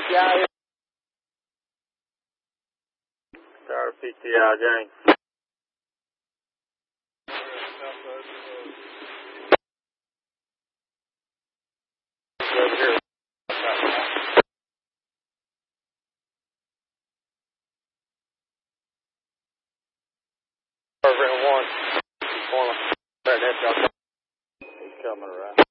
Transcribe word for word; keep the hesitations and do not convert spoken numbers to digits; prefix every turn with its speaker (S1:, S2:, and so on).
S1: T I.
S2: Star P T I, James. Over here. Over in one. Corner. Right there, he's coming around.